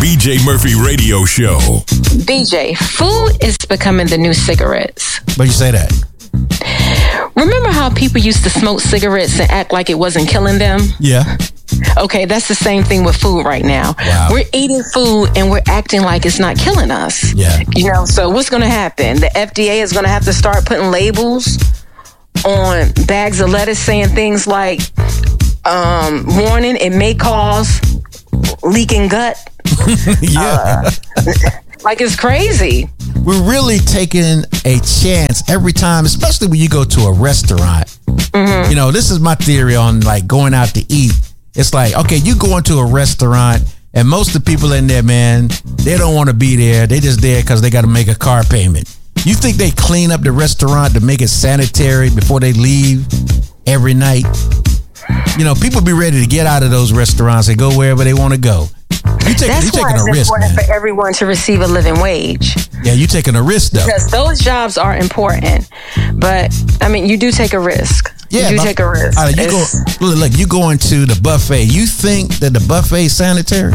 BJ Murphy Radio Show. BJ, food is becoming the new cigarettes. But you say that. Remember how people used to smoke cigarettes and act like it wasn't killing them? Yeah. Okay, that's the same thing with food right now. Wow. We're eating food and we're acting like it's not killing us. Yeah. You know, so what's going to happen? The FDA is going to have to start putting labels on bags of lettuce saying things like, warning, it may cause leaking gut. Yeah. Like it's crazy. We're really taking a chance every time, especially when you go to a restaurant. Mm-hmm. You know, this is my theory on like going out to eat. It's like, okay, you go into a restaurant and most of the people in there, man, they don't want to be there. They just there because they got to make a car payment. You think they clean up the restaurant to make it sanitary before they leave every night? You know, people be ready to get out of those restaurants and go wherever they want to go. You're taking a risk, man. For everyone to receive a living wage. Yeah, you're taking a risk, though. Because those jobs are important. But, I mean, you do take a risk. Yeah, you do take a risk. You go into the buffet. You think that the buffet is sanitary?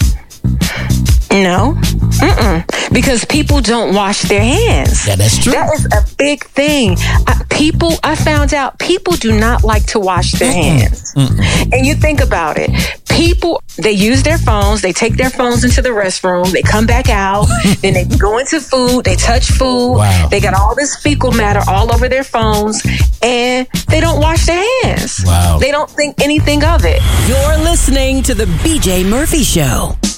No. Because people don't wash their hands. Yeah, that's true. That is a big thing. I found out people do not like to wash their hands. And you think about it. People, they use their phones. They take their phones into the restroom. They come back out. Then they go into food. They touch food. Wow. They got all this fecal matter all over their phones. And they don't wash their hands. Wow. They don't think anything of it. You're listening to The BJ Murphy Show.